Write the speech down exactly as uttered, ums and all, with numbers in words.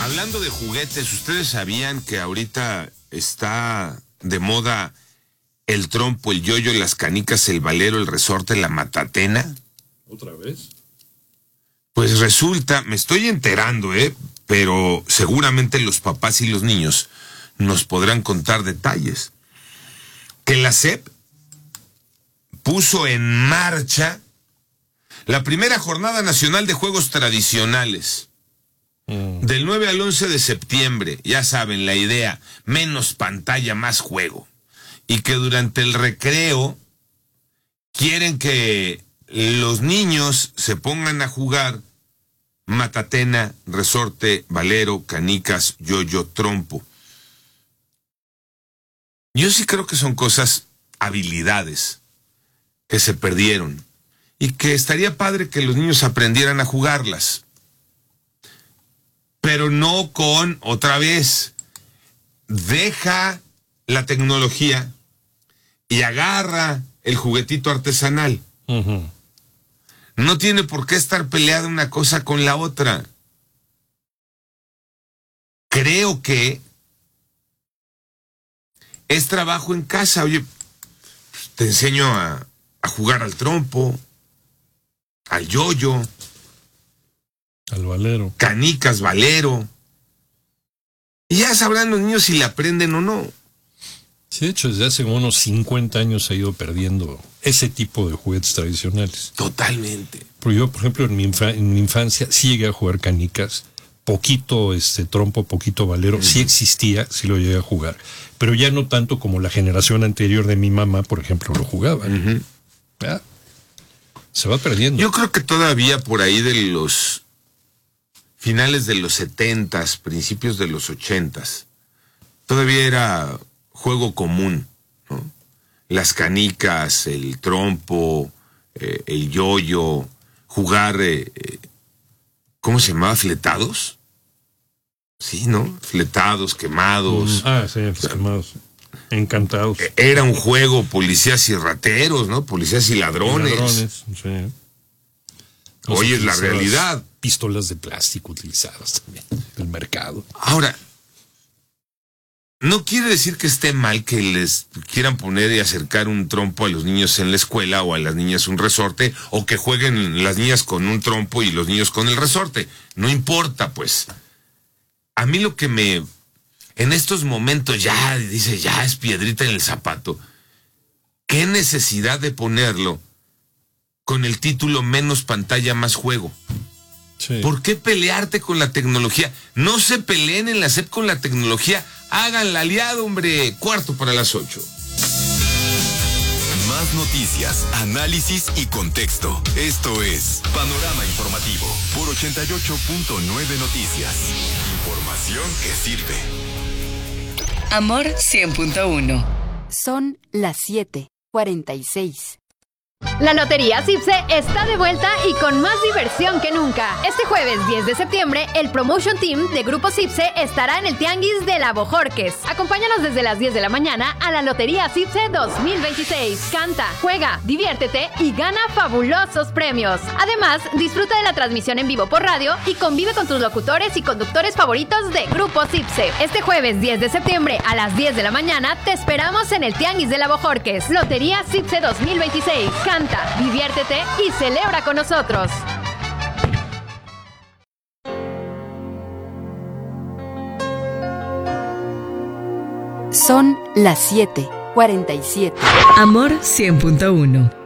Hablando de juguetes, ¿ustedes sabían que ahorita está de moda el trompo, el yoyo, las canicas, el valero, el resorte, la matatena? ¿Otra vez? Pues resulta, me estoy enterando, ¿eh? Pero seguramente los papás y los niños nos podrán contar detalles. Que la S E P puso en marcha la primera Jornada Nacional de Juegos Tradicionales. Mm. Del nueve al once de septiembre, ya saben, la idea, menos pantalla, más juego. Y que durante el recreo quieren que los niños se pongan a jugar matatena, resorte, valero, canicas, yoyo, trompo. Yo sí creo que son cosas, habilidades, que se perdieron. Y que estaría padre que los niños aprendieran a jugarlas. Pero no con, otra vez, deja la tecnología y agarra el juguetito artesanal. Uh-huh. No tiene por qué estar peleada una cosa con la otra. Creo que es trabajo en casa. Oye, te enseño a, a jugar al trompo, al yoyo, al valero, canicas, valero. Y ya sabrán los niños si le aprenden o no. Sí, de hecho, desde hace unos cincuenta años se ha ido perdiendo ese tipo de juguetes tradicionales. Totalmente. Pero yo, por ejemplo, en mi, infa- en mi infancia sí llegué a jugar canicas, poquito este trompo, poquito valero, uh-huh. Sí existía, sí lo llegué a jugar, pero ya no tanto como la generación anterior de mi mamá, por ejemplo, lo jugaba. Uh-huh. ¿Ya? Se va perdiendo. Yo creo que todavía por ahí de los finales de los setentas, principios de los ochentas, todavía era juego común, ¿no? Las canicas, el trompo, eh, el yoyo, jugar, eh, eh, ¿cómo se llamaba? ¿Fletados? Sí, ¿no? Fletados, quemados. Mm, ah, sí, o sea, quemados. Encantados. Era un juego policías y rateros, ¿no? Policías y ladrones. Y ladrones, sí. Hoy es la realidad. Pistolas de plástico utilizadas también en el mercado. Ahora, no quiere decir que esté mal que les quieran poner y acercar un trompo a los niños en la escuela o a las niñas un resorte, o que jueguen las niñas con un trompo y los niños con el resorte. No importa, pues. A mí lo que me... En estos momentos ya, dice, ya es piedrita en el zapato. ¿Qué necesidad de ponerlo con el título menos pantalla, más juego? Sí. ¿Por qué pelearte con la tecnología? No se peleen en la S E P con la tecnología. Háganla aliado, hombre. Cuarto para las ocho. Más noticias, análisis y contexto. Esto es Panorama Informativo por ochenta y ocho punto nueve Noticias. Información que sirve. Amor cien punto uno. Son las siete cuarenta y seis. La Lotería Cipse está de vuelta y con más diversión que nunca. Este jueves diez de septiembre, el Promotion Team de Grupo Cipse estará en el Tianguis de la Bojorques. Acompáñanos desde las diez de la mañana a la Lotería Cipse dos mil veintiséis. Canta, juega, diviértete y gana fabulosos premios. Además, disfruta de la transmisión en vivo por radio y convive con tus locutores y conductores favoritos de Grupo Cipse. Este jueves diez de septiembre a las diez de la mañana te esperamos en el Tianguis de la Bojorques. Lotería Cipse dos mil veintiséis. Canta, diviértete y celebra con nosotros. Son las siete cuarenta y siete. Amor cien punto uno.